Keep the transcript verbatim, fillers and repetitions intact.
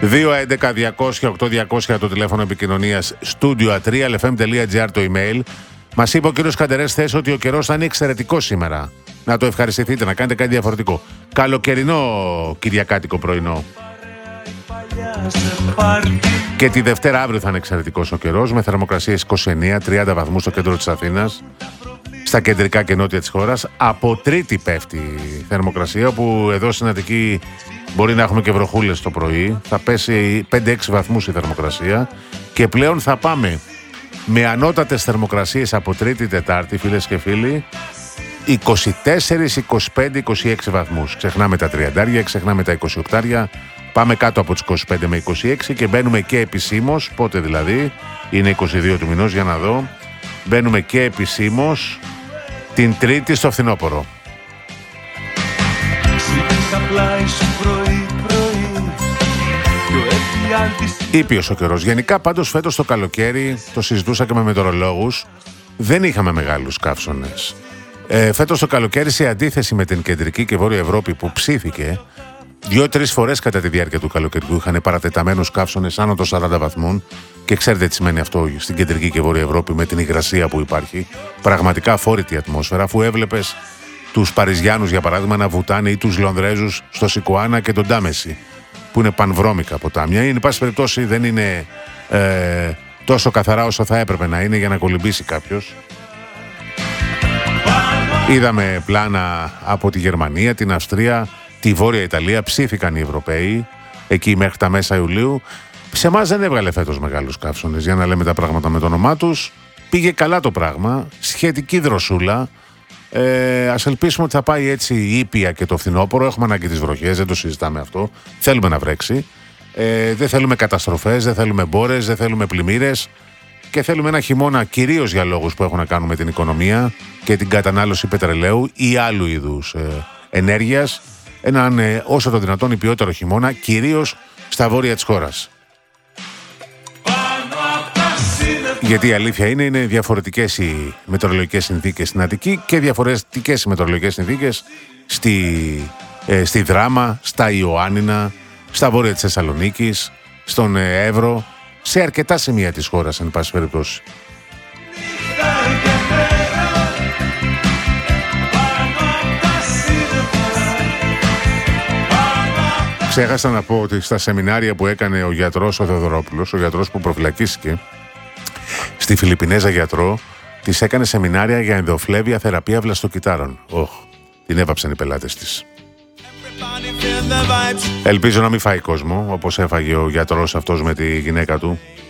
δύο έντεκα διακόσια οκτώ διακόσια το τηλέφωνο επικοινωνίας, studio at real f m dot g r το email. Μας είπε ο κύριος Καντερές χθες ότι ο καιρός θα είναι εξαιρετικός σήμερα. Να το ευχαριστηθείτε, να κάνετε κάτι διαφορετικό. Καλοκαιρινό κυριακάτικο πρωινό. Και τη Δευτέρα αύριο θα είναι εξαιρετικός ο καιρός, με θερμοκρασίες είκοσι εννέα τριάντα βαθμούς στο κέντρο της Αθήνας, στα κεντρικά και νότια της χώρας. Από Τρίτη πέφτει η θερμοκρασία, όπου εδώ στην Αττική μπορεί να έχουμε και βροχούλες το πρωί. Θα πέσει πέντε έξι βαθμούς η θερμοκρασία και πλέον θα πάμε με ανώτατες θερμοκρασίες από Τρίτη Τετάρτη, φίλες και φίλοι, είκοσι τέσσερα, είκοσι πέντε, είκοσι έξι βαθμούς. Ξεχνάμε τα τριαντάρια, ξεχνάμε τα είκοσι οκτώ. Πάμε κάτω από τις είκοσι πέντε με είκοσι έξι και μπαίνουμε και επισήμως, πότε δηλαδή, είναι είκοσι δύο του μηνός, για να δω. Μπαίνουμε και επισήμως την Τρίτη στο φθινόπωρο. Ήπιος ο καιρός. Γενικά πάντως φέτος το καλοκαίρι, το συζητούσα και με μετεωρολόγους, δεν είχαμε μεγάλους καύσονες. Ε, φέτος το καλοκαίρι, σε αντίθεση με την κεντρική και βόρεια Ευρώπη που ψήθηκε, δύο-τρεις φορές κατά τη διάρκεια του καλοκαιριού είχαν παρατεταμένους καύσονες άνω των σαράντα βαθμών, και ξέρετε τι σημαίνει αυτό στην κεντρική και βόρεια Ευρώπη με την υγρασία που υπάρχει. Πραγματικά αφόρητη ατμόσφαιρα, αφού έβλεπες τους Παριζιάνους για παράδειγμα να βουτάνε, ή τους Λονδρέζους στο Σικουάνα και τον Τάμεση, που είναι πανβρώμικα ποτάμια. Εν πάση περιπτώσει δεν είναι ε, τόσο καθαρά όσο θα έπρεπε να είναι για να κολυμπήσει κάποιος. Είδαμε πλάνα από τη Γερμανία, την Αυστρία, τη Βόρεια Ιταλία, ψήθηκαν οι Ευρωπαίοι εκεί μέχρι τα μέσα Ιουλίου. Σε εμάς δεν έβγαλε φέτος μεγάλους καύσονες, για να λέμε τα πράγματα με το όνομά τους. Πήγε καλά το πράγμα, σχετική δροσούλα. Ε, ας ελπίσουμε ότι θα πάει έτσι ήπια και το φθινόπωρο. Έχουμε ανάγκη τις βροχές, δεν το συζητάμε αυτό. Θέλουμε να βρέξει. Ε, δεν θέλουμε καταστροφές, δεν θέλουμε μπόρες, δεν θέλουμε πλημμύρες. Και θέλουμε ένα χειμώνα κυρίως για λόγους που έχουν να κάνουν με την οικονομία και την κατανάλωση πετρελαίου ή άλλου είδους ε, ενέργειας. Έναν ε, όσο το δυνατόν υπιότερο χειμώνα, κυρίως στα βόρεια της χώρας. Γιατί η αλήθεια είναι, είναι διαφορετικές οι μετεωρολογικές συνθήκες στην Αττική και διαφορετικές οι μετεωρολογικές συνθήκες στη, ε, στη Δράμα, στα Ιωάννινα, στα βόρεια της Θεσσαλονίκης, στον ε, Εύρο, σε αρκετά σημεία της χώρας, εν πάση περιπτώσει. Ξέχασα να πω ότι στα σεμινάρια που έκανε ο γιατρός ο Θεοδωρόπουλος, ο γιατρός που προφυλακίστηκε στη Φιλιππινέζα γιατρό, της έκανε σεμινάρια για ενδοφλέβεια θεραπεία βλαστοκυτάρων. Οχ, την έβαψαν οι πελάτες της. Ελπίζω να μην φάει κόσμο, όπως έφαγε ο γιατρός αυτός με τη γυναίκα του.